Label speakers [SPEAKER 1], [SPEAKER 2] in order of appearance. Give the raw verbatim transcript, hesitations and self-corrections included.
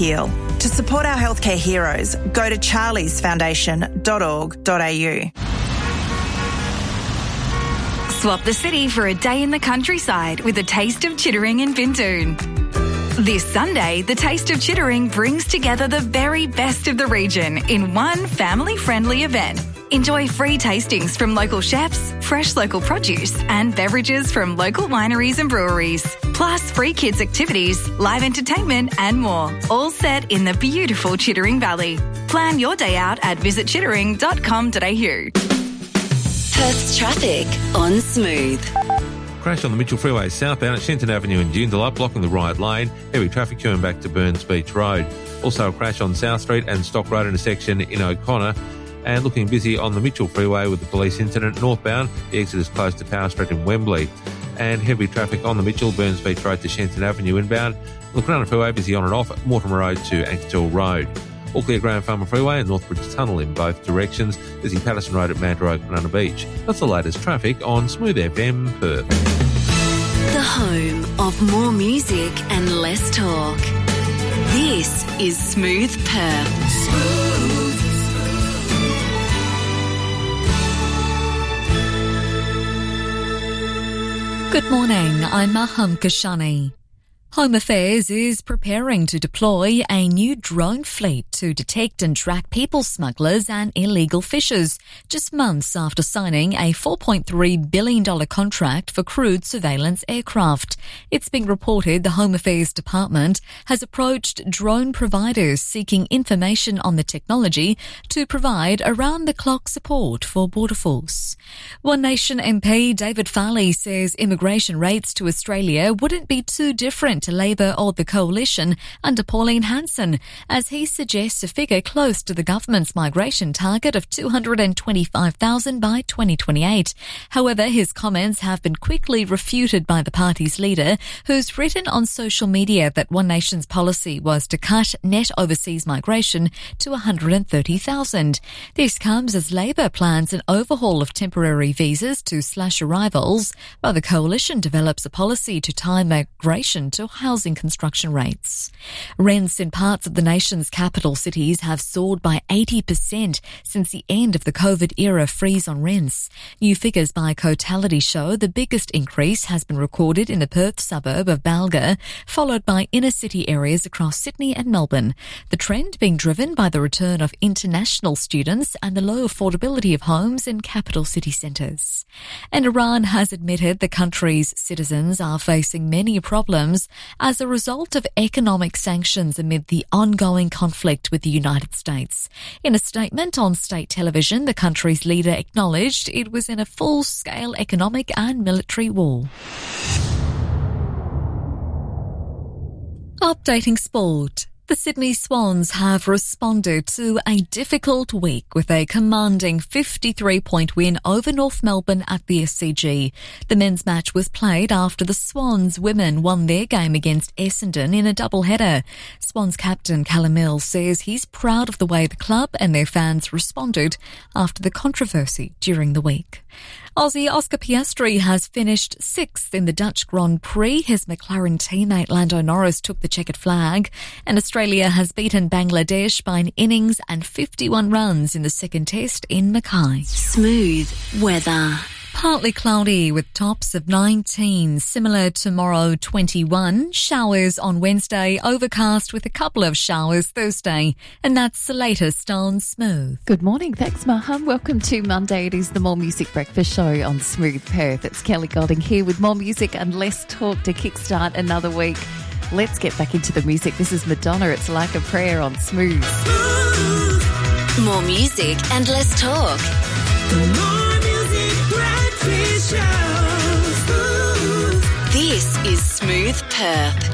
[SPEAKER 1] heal. To support our healthcare heroes, go to charlies foundation dot org dot a u.
[SPEAKER 2] Swap the city for a day in the countryside with a taste of Chittering in Bintoon. This Sunday, the Taste of Chittering brings together the very best of the region in one family-friendly event. Enjoy free tastings from local chefs, fresh local produce and beverages from local wineries and breweries. Plus free kids activities, live entertainment and more. All set in the beautiful Chittering Valley. Plan your day out at visit chittering dot com dot a u.
[SPEAKER 3] Perth's traffic on Smooth.
[SPEAKER 4] Crash on the Mitchell Freeway southbound at Shenton Avenue in Joondalup, blocking the right lane. Heavy traffic queuing back to Burns Beach Road. Also a crash on South Street and Stock Road intersection in O'Connor. And looking busy on the Mitchell Freeway with the police incident northbound. The exit is close to Power Street in Wembley. And heavy traffic on the Mitchell, Burns Beach Road to Shenton Avenue inbound. The Cronulla Freeway busy on and off at Mortimer Road to Ankertil Road. All clear Graham Farmer Freeway and Northbridge Tunnel in both directions. Busy Patterson Road at Mandurah, Cronulla Beach. That's the latest traffic on Smooth F M Perth.
[SPEAKER 3] The home of more music and less talk. This is Smooth Perth. Smooth.
[SPEAKER 5] Good morning, I'm Maham Kashani. Home Affairs is preparing to deploy a new drone fleet to detect and track people smugglers and illegal fishers, just months after signing a four point three billion dollars contract for crewed surveillance aircraft. It's been reported the Home Affairs Department has approached drone providers seeking information on the technology to provide around-the-clock support for Border Force. One Nation M P David Farley says immigration rates to Australia wouldn't be too different to Labor or the Coalition under Pauline Hanson, as he suggests a figure close to the government's migration target of two hundred twenty-five thousand by twenty twenty-eight. However, his comments have been quickly refuted by the party's leader, who's written on social media that One Nation's policy was to cut net overseas migration to one hundred thirty thousand. This comes as Labor plans an overhaul of temporary visas to slash arrivals, while the Coalition develops a policy to tie migration to housing construction rates. Rents in parts of the nation's capital cities have soared by eighty percent since the end of the COVID-era freeze on rents. New figures by Cotality show the biggest increase has been recorded in the Perth suburb of Balga, followed by inner-city areas across Sydney and Melbourne. The trend being driven by the return of international students and the low affordability of homes in capital city centres. And Iran has admitted the country's citizens are facing many problems as a result of economic sanctions amid the ongoing conflict with the United States. In a statement on state television, the country's leader acknowledged it was in a full-scale economic and military war. Updating sport. The Sydney Swans have responded to a difficult week with a commanding fifty-three point win over North Melbourne at the S C G. The men's match was played after the Swans women won their game against Essendon in a doubleheader. Swans captain Callum Mills says he's proud of the way the club and their fans responded after the controversy during the week. Aussie Oscar Piastri has finished sixth in the Dutch Grand Prix. His McLaren teammate Lando Norris took the checkered flag, and Australia has beaten Bangladesh by an innings and fifty-one runs in the second test in Mackay.
[SPEAKER 3] Smooth weather.
[SPEAKER 5] Partly cloudy with tops of nineteen. Similar tomorrow, twenty-one. Showers on Wednesday, overcast with a couple of showers Thursday. And that's the latest on Smooth.
[SPEAKER 6] Good morning. Thanks, Maham. Welcome to Monday. It is the More Music Breakfast Show on Smooth Perth. It's Kelly Golding here with more music and less talk to kickstart another week. Let's get back into the music. This is Madonna. It's Like a Prayer on Smooth.
[SPEAKER 3] More music and less talk. This is Smooth Perth.